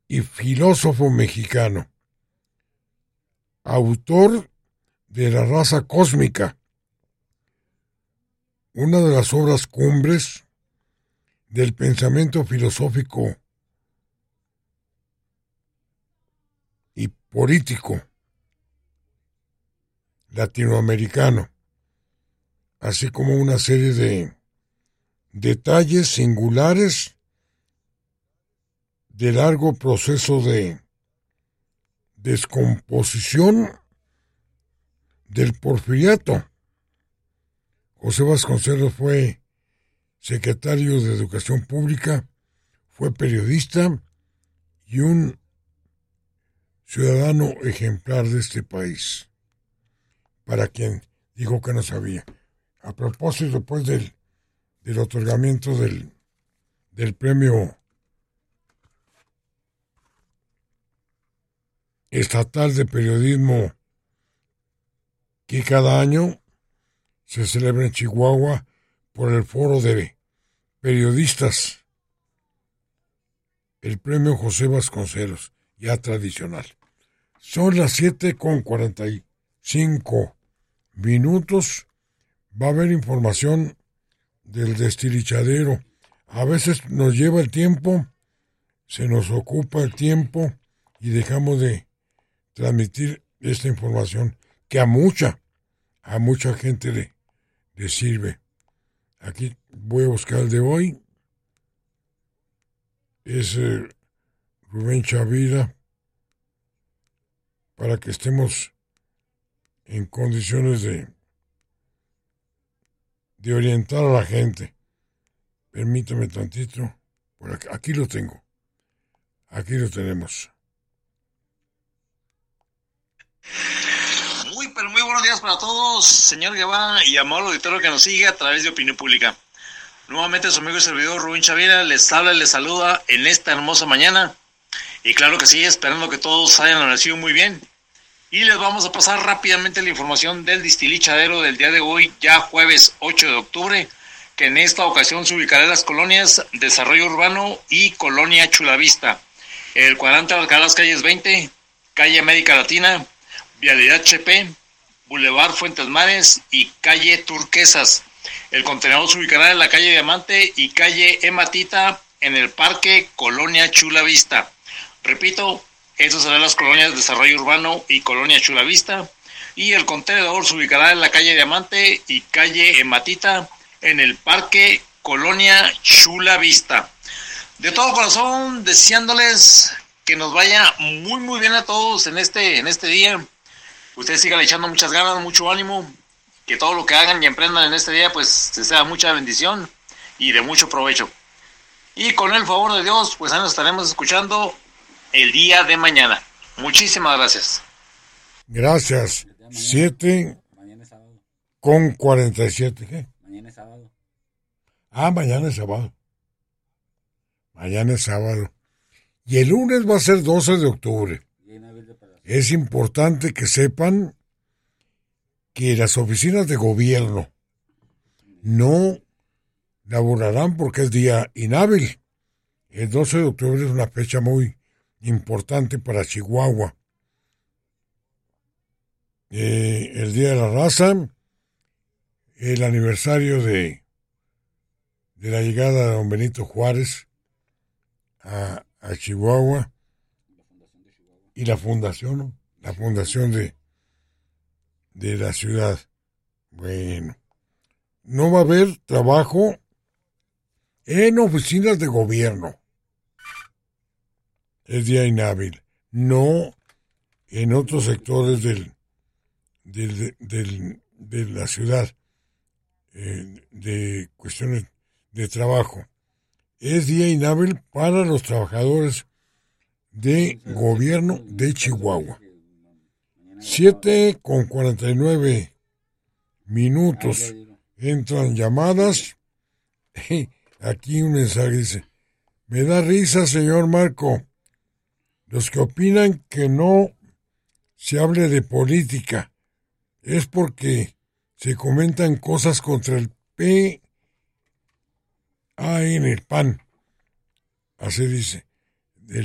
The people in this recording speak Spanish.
y filósofo mexicano, autor de La raza cósmica, una de las obras cumbres del pensamiento filosófico y político latinoamericano, así como una serie de detalles singulares de largo proceso de descomposición del porfiriato. José Vasconcelos fue secretario de Educación Pública, fue periodista y un ciudadano ejemplar de este país, para quien dijo que no sabía. A propósito, pues, del otorgamiento del premio estatal de periodismo que cada año se celebra en Chihuahua por el Foro de Periodistas, el premio José Vasconcelos, ya tradicional. Son las 7:45. Va a haber información del destilichadero. A veces nos lleva el tiempo, se nos ocupa el tiempo y dejamos de transmitir esta información que a mucha gente le sirve. Aquí voy a buscar el de hoy. Es Rubén Chavira, para que estemos en condiciones de orientar a la gente. Permítame tantito. Por aquí lo tengo. Aquí lo tenemos. Pero muy buenos días para todos, señor Guevara y amable auditorio que nos sigue a través de Opinión Pública. Nuevamente su amigo y servidor Rubén Chavira les habla y les saluda en esta hermosa mañana. Y claro que sí, esperando que todos hayan amanecido muy bien. Y les vamos a pasar rápidamente la información del destilichadero del día de hoy, ya jueves 8 de octubre, que en esta ocasión se ubicará en las colonias Desarrollo Urbano y Colonia Chulavista. El cuadrante abarcará las calles 20, calle América Latina, Vialidad Chepe, Boulevard Fuentes Mares y calle Turquesas. El contenedor se ubicará en la calle Diamante y calle Ematita en el parque Colonia Chulavista. Repito, esas serán las colonias Desarrollo Urbano y Colonia Chulavista. Y el contenedor se ubicará en la calle Diamante y calle Ematita en el parque Colonia Chulavista. De todo corazón, deseándoles que nos vaya muy muy bien a todos en este día. Ustedes sigan echando muchas ganas, mucho ánimo, que todo lo que hagan y emprendan en este día, pues se sea mucha bendición y de mucho provecho. Y con el favor de Dios, pues ahí nos estaremos escuchando el día de mañana. Muchísimas gracias. Gracias. 7:47. ¿Qué? Mañana es sábado. Mañana es sábado. Mañana es sábado. Y el lunes va a ser 12 de octubre. Es importante que sepan que las oficinas de gobierno no laborarán porque es día inhábil. El 12 de octubre es una fecha muy importante para Chihuahua. El Día de la Raza, el aniversario de la llegada de don Benito Juárez a Chihuahua, y la fundación, ¿no? La fundación de la ciudad. Bueno, no va a haber trabajo en oficinas de gobierno. Es día inhábil. No en otros sectores de la ciudad, de cuestiones de trabajo. Es día inhábil para los trabajadores de gobierno de Chihuahua. 7:49. Entran llamadas. Aquí un mensaje dice: me da risa, señor Marco, los que opinan que no se hable de política es porque se comentan cosas contra el PAN, el PAN. Así dice.